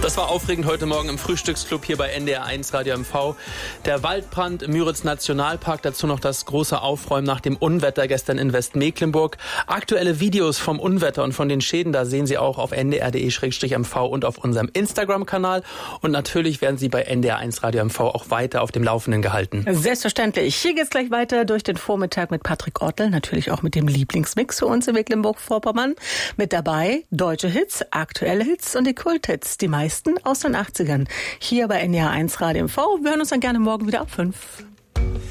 Das war aufregend heute Morgen im Frühstücksclub hier bei NDR1 Radio MV. Der Waldbrand im Müritz Nationalpark, dazu noch das große Aufräumen nach dem Unwetter gestern in Westmecklenburg. Aktuelle Videos vom Unwetter und von den Schäden, da sehen Sie auch auf ndr.de/mv und auf unserem Instagram-Kanal. Und natürlich werden Sie bei NDR1 Radio MV auch weiter auf dem Laufenden gehalten. Selbstverständlich. Hier geht's gleich weiter durch den Vormittag mit Patrick Ortl, natürlich auch mit dem Lieblingsmix für uns in Mecklenburg-Vorpommern. Mit dabei deutsche Hits, aktuelle Hits und die Kulthits, die meisten aus den 80ern. Hier bei NDR1 Radio MV. Wir hören uns dann gerne morgen wieder ab 5.